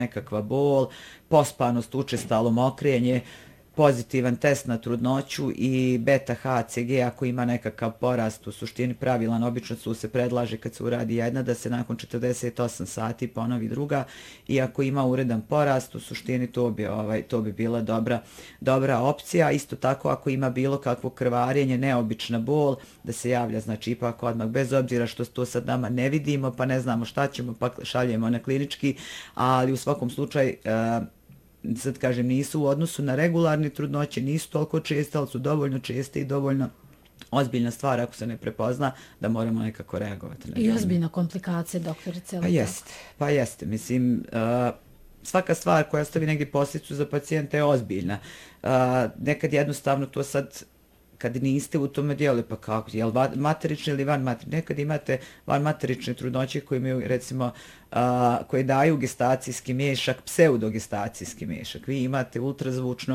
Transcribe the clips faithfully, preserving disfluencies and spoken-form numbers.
nekakva bol, pospanost, učestalo mokrenje, pozitivan test na trudnoću i beta H C G ako ima nekakav porast, u suštini pravilan, obično su se predlaže kad se uradi jedna da se nakon četrdeset osam sati ponovi druga i ako ima uredan porast, u suštini to bi, ovaj, to bi bila dobra, dobra opcija. Isto tako ako ima bilo kakvo krvarenje, neobična bol, da se javlja, znači ipak odmah, bez obzira što to sad nama ne vidimo, pa ne znamo šta ćemo, pa šaljemo na klinički, ali u svakom slučaju uh, sad kažem, nisu u odnosu na regularne trudnoće, nisu toliko česte, ali su dovoljno česte i dovoljno ozbiljna stvar ako se ne prepozna da moramo nekako reagovati. I ozbiljna komplikacija, doktorice. Pa jeste, pa jeste. Mislim, uh, svaka stvar koja ostavi negdje posljedicu za pacijenta je ozbiljna. Uh, nekad jednostavno to sad kad niste u tome dijelu, pa kako, je li materični ili van materični? Nekad imate van materične trudnoće koje imaju, recimo, a, koje daju gestacijski miješak, pseudogestacijski miješak. Vi imate ultrazvučno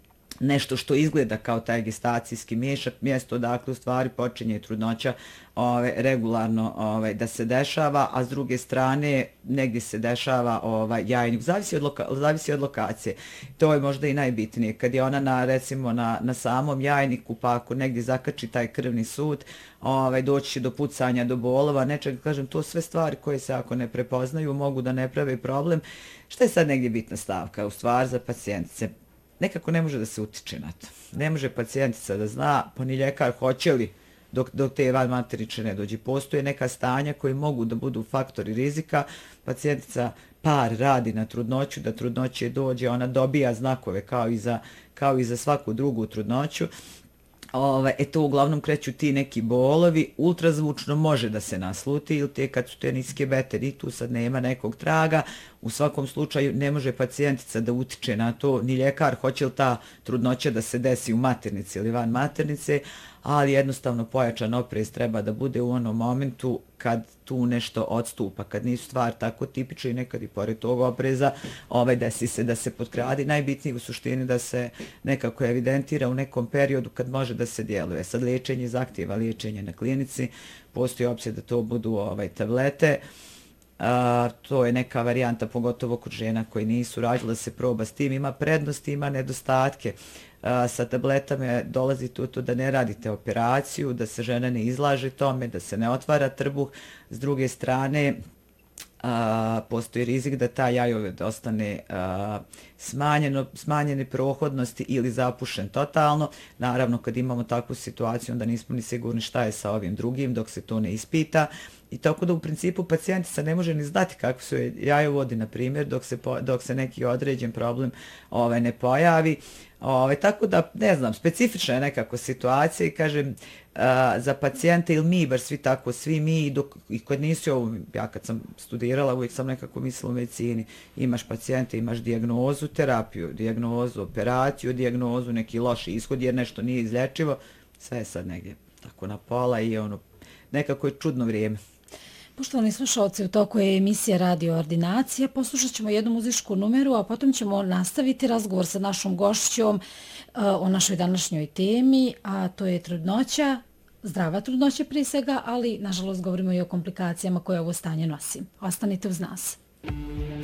nešto što izgleda kao taj gestacijski miješak, mjesto odakle u stvari počinje trudnoća ove, regularno ove, da se dešava, a s druge strane negdje se dešava ovaj, jajnik. Zavisi od, loka, zavisi od lokacije. To je možda i najbitnije. Kad je ona na, recimo na, na samom jajniku, pa ako negdje zakači taj krvni sud, ovaj, doći će do pucanja, do bolova, nečega, kažem, to sve stvari koje se ako ne prepoznaju mogu da ne prave problem. Šta je sad negdje bitna stavka u stvar za pacijentice? Nekako ne može da se utiče na to. Ne može pacijentica da zna, pa ni ljekar hoće li dok, dok te van materične ne dođe. Postoje neka stanja koji mogu da budu faktori rizika. Pacijentica par radi na trudnoću, da trudnoće dođe, ona dobija znakove kao i za, kao i za svaku drugu trudnoću. Ove, e to uglavnom kreću ti neki bolovi, ultrazvučno može da se nasluti ili te kad su te niske bete, i tu sad nema nekog traga, u svakom slučaju ne može pacijentica da utiče na to, ni ljekar hoće li ta trudnoća da se desi u maternici ili van maternice, ali jednostavno pojačan oprez treba da bude u onom momentu kad tu nešto odstupa, kad nisu stvar tako tipične i nekad i pored tog opreza ovaj, desi se da se potkradi. Najbitnije u suštini da se nekako evidentira u nekom periodu kad može da se djeluje. Sad liječenje zahtjeva liječenje na klinici, postoji opcija da to budu ovaj, tablete. A, to je neka varijanta, pogotovo kod žena koji nisu rađile, da se proba s tim. Ima prednosti, ima nedostatke. A, sa tabletama dolazi to, to da ne radite operaciju, da se žena ne izlaže tome, da se ne otvara trbuh. S druge strane, a, postoji rizik da ta jajoved ostane a, smanjeno, smanjene prohodnosti ili zapušen totalno. Naravno, kad imamo takvu situaciju, onda nismo ni sigurni šta je sa ovim drugim dok se to ne ispita. I tako da u principu pacijentica ne može ni znati kako su jajovodi, na primjer, dok se, po, dok se neki određen problem ovaj, ne pojavi. Ovaj, tako da, ne znam, specifična je nekako situacija i kažem, a, za pacijente ili mi, bar svi tako, svi mi, dok, i kod nisi ovo, ja kad sam studirala, uvijek sam nekako mislila u medicini, imaš pacijente, imaš dijagnozu, terapiju, dijagnozu, operaciju, dijagnozu, neki loši ishod jer nešto nije izlječivo, sve je sad negdje tako na pola i ono, nekako je čudno vrijeme. Poštovani slušalci, u toku je emisija Radio Ordinacija. Poslušat ćemo jednu muzičku numeru, a potom ćemo nastaviti razgovor sa našom gošćom uh, o našoj današnjoj temi, a to je trudnoća, zdrava trudnoća prije svega, ali nažalost govorimo i o komplikacijama koje ovo stanje nosi. Ostanite uz nas.